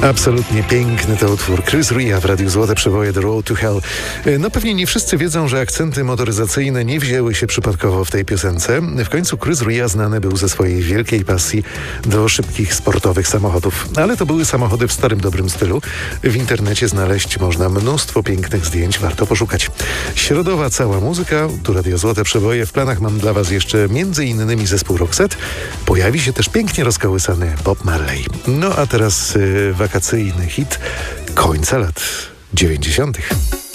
Absolutnie piękny to utwór Chris Ria w Radiu Złote Przeboje The Road to Hell. No pewnie nie wszyscy wiedzą, że akcenty motoryzacyjne nie wzięły się przypadkowo w tej piosence. W końcu Chris Ria znany był ze swojej wielkiej pasji do szybkich, sportowych samochodów. Ale to były samochody w starym, dobrym stylu. W internecie znaleźć można mnóstwo pięknych zdjęć, warto poszukać. Środowa cała muzyka, tu Radio Złote Przeboje. W planach mam dla Was jeszcze m.in. zespół Roxette. Pojawi się też pięknie rozkołysany Bob Marley. No a teraz wakacyjny hit końca lat 90.